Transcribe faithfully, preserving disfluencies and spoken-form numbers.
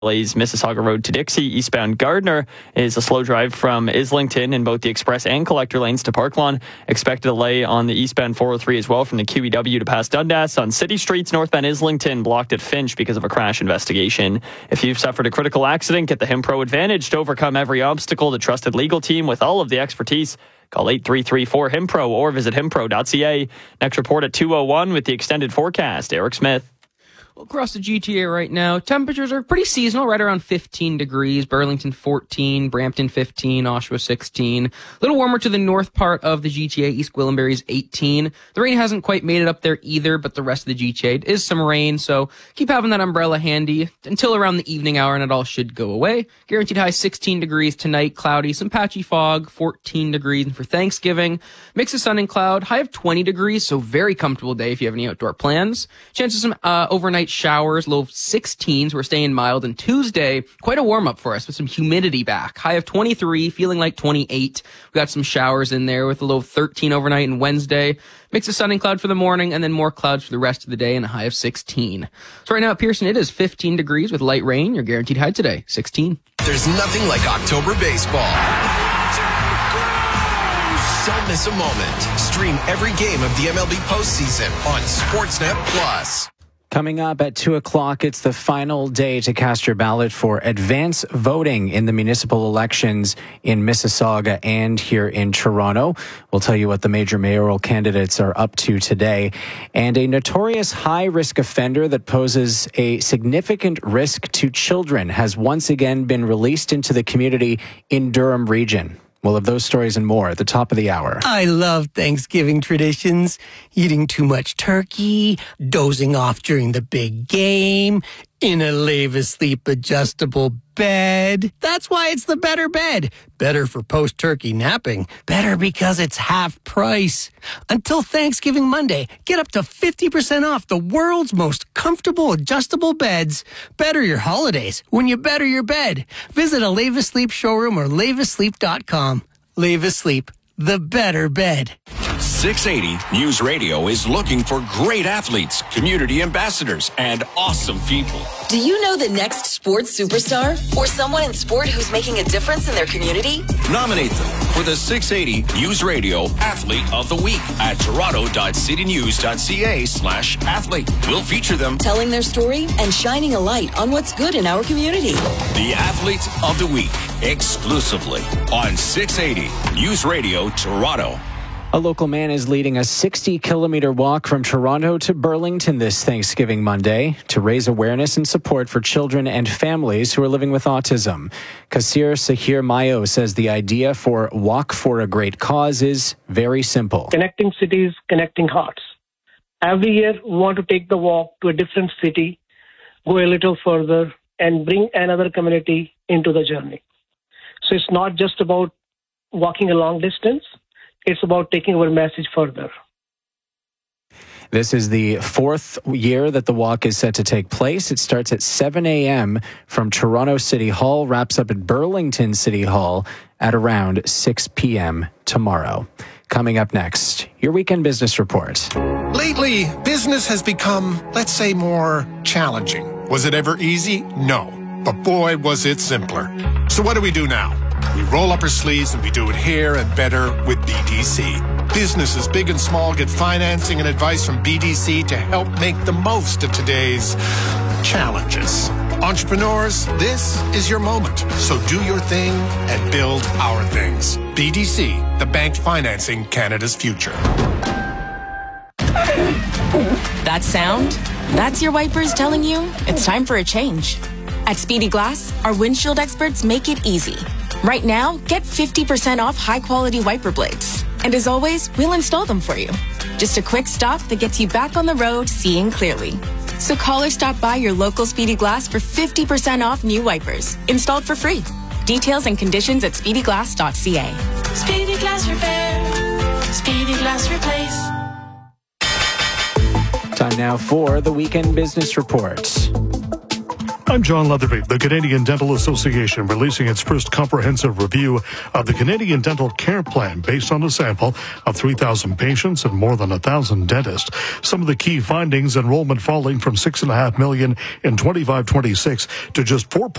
delays Mississauga Road to Dixie. Eastbound Gardner is a slow drive from Islington in both the express and collector lanes to Park Lawn. Expected delay on the eastbound four oh three as well from the Q E W to past Dundas. On city streets, northbound Islington blocked at Finch because of a crash investigation. If you've suffered a critical accident, get the Himpro Advantage to overcome every obstacle. The trusted legal team with all of the expertise. Call eight three three four Himpro or visit himpro dot c a. Next report at two oh one with the extended forecast. Eric Smith. Across the G T A right now, temperatures are pretty seasonal, right around fifteen degrees. Burlington fourteen, Brampton fifteen, Oshawa sixteen. A little warmer to the north part of the G T A. East Gwillimbury is eighteen. The rain hasn't quite made it up there either, but the rest of the G T A is some rain, so keep having that umbrella handy until around the evening hour, and it all should go away. Guaranteed high sixteen degrees tonight, cloudy, some patchy fog, fourteen degrees. And for Thanksgiving, mix of sun and cloud, high of twenty degrees, so very comfortable day if you have any outdoor plans. Chances of some uh, overnight showers, low of sixteen, so we're staying mild. And Tuesday, quite a warm up for us with some humidity back. High of twenty-three, feeling like twenty-eight. We got some showers in there with a low of thirteen overnight. And Wednesday, mix of sun and cloud for the morning, and then more clouds for the rest of the day, and a high of sixteen. So right now at Pearson, it is fifteen degrees with light rain. Your guaranteed high today, sixteen. There's nothing like October baseball. Don't miss a moment. Stream every game of the M L B postseason on Sportsnet Plus. Coming up at two o'clock, it's the final day to cast your ballot for advance voting in the municipal elections in Mississauga and here in Toronto. We'll tell you what the major mayoral candidates are up to today. And a notorious high-risk offender that poses a significant risk to children has once again been released into the community in Durham Region. We'll have those stories and more at the top of the hour. I love Thanksgiving traditions. Eating too much turkey, dozing off during the big game, in a Lave-A-Sleep adjustable bed. That's why it's the better bed. Better for post-turkey napping. Better because it's half price. Until Thanksgiving Monday, get up to fifty percent off the world's most comfortable adjustable beds. Better your holidays when you better your bed. Visit a Lave-A-Sleep showroom or lave a sleep dot com. Lave-A-Sleep, the better bed. six eighty News Radio is looking for great athletes, community ambassadors, and awesome people. Do you know the next sports superstar or someone in sport who's making a difference in their community? Nominate them for the six eighty News Radio Athlete of the Week at toronto dot city news dot c a slash athlete. We'll feature them telling their story and shining a light on what's good in our community. The Athlete of the Week, exclusively on six eighty News Radio Toronto. A local man is leading a sixty-kilometer walk from Toronto to Burlington this Thanksgiving Monday to raise awareness and support for children and families who are living with autism. Kasir Sahir Mayo says the idea for Walk for a Great Cause is very simple. Connecting cities, connecting hearts. Every year, we want to take the walk to a different city, go a little further, and bring another community into the journey. So it's not just about walking a long distance. It's about taking our message further. This is the fourth year that the walk is set to take place. It starts at seven a.m. from Toronto City Hall, wraps up at Burlington City Hall at around six p.m. tomorrow. Coming up next, your Weekend Business Report. Lately, business has become, let's say, more challenging. Was it ever easy? No. But boy, was it simpler. So what do we do now? We roll up our sleeves and we do it here and better with B D C. Businesses big and small get financing and advice from B D C to help make the most of today's challenges. Entrepreneurs, this is your moment. So do your thing and build our things. B D C, the bank financing Canada's future. That sound? That's your wipers telling you it's time for a change. At Speedy Glass, our windshield experts make it easy. Right now, get fifty percent off high-quality wiper blades. And as always, we'll install them for you. Just a quick stop that gets you back on the road seeing clearly. So call or stop by your local Speedy Glass for fifty percent off new wipers, installed for free. Details and conditions at speedy glass dot c a. Speedy Glass Repair. Speedy Glass Replace. Time now for the Weekend Business Report. I'm John Leatherby. The Canadian Dental Association releasing its first comprehensive review of the Canadian Dental Care Plan based on a sample of three thousand patients and more than one thousand dentists. Some of the key findings: enrollment falling from six point five million in twenty-five twenty-six to just four